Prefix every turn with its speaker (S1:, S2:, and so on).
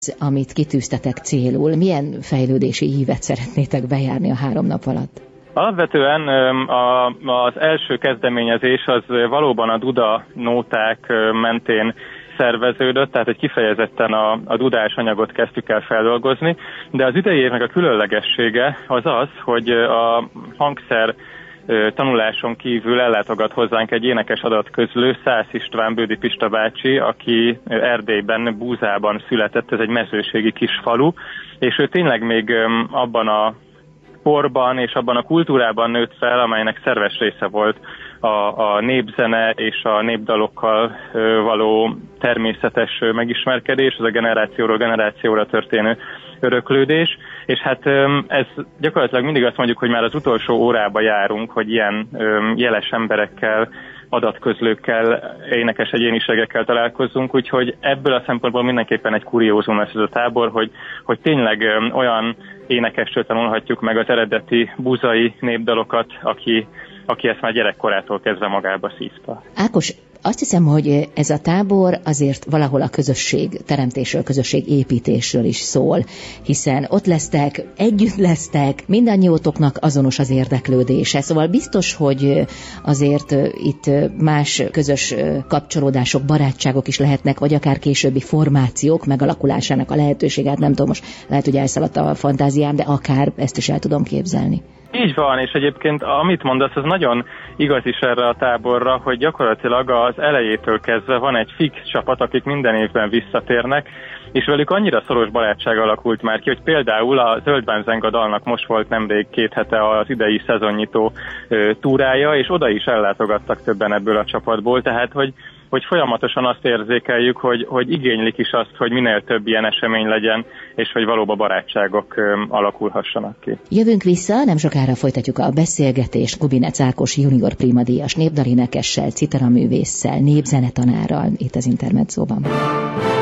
S1: Amit kitűztetek célul, milyen fejlődési ívet szeretnétek bejárni a 3 nap alatt?
S2: Alapvetően az első kezdeményezés az valóban a Duda nóták mentén szerveződött, tehát egy kifejezetten a dudás anyagot kezdtük el feldolgozni, de az idei évnek a különlegessége az az, hogy a hangszer tanuláson kívül ellátogat hozzánk egy énekes adatközlő, Szász István Bődi Pista bácsi, aki Erdélyben, Búzában született, ez egy mezőségi kis falu, és ő tényleg még abban a korban és abban a kultúrában nőtt fel, amelynek szerves része volt a népzene és a népdalokkal való természetes megismerkedés, az a generációról generációra történő öröklődés, és hát ez gyakorlatilag mindig azt mondjuk, hogy már az utolsó órába járunk, hogy ilyen jeles emberekkel, adatközlőkkel, énekes egyéniségekkel találkozzunk, úgyhogy ebből a szempontból mindenképpen egy kuriózum lesz ez a tábor, hogy tényleg olyan énekestől tanulhatjuk meg az eredeti búzai népdalokat, aki ezt már gyerekkorától kezdve magába szívta.
S1: Ákos, azt hiszem, hogy ez a tábor azért valahol a közösség teremtésről, közösség építésről is szól, hiszen ott lesztek, együtt lesztek, mindannyiótoknak azonos az érdeklődése. Szóval biztos, hogy azért itt más közös kapcsolódások, barátságok is lehetnek, vagy akár későbbi formációk megalakulásának a lehetőséget. Nem tudom, most lehet, hogy elszaladt a fantáziám, de akár ezt is el tudom képzelni.
S2: Így van, és egyébként amit mondasz, az nagyon igaz is erre a táborra, hogy gyakorlatilag az elejétől kezdve van egy fix csapat, akik minden évben visszatérnek, és velük annyira szoros barátság alakult már ki, hogy például a Zöldben-Zenga dalnak most volt nemrég 2 hete az idei szezonnyitó túrája, és oda is ellátogattak többen ebből a csapatból, tehát hogy folyamatosan azt érzékeljük, hogy igénylik is azt, hogy minél több ilyen esemény legyen, és hogy valóban barátságok alakulhassanak ki.
S1: Jövünk vissza, nem sokára folytatjuk a beszélgetést Kubinec Ákos junior primadíjas népdalénekessel, citaraművésszel, népzenetanárral itt az Intermedzóban.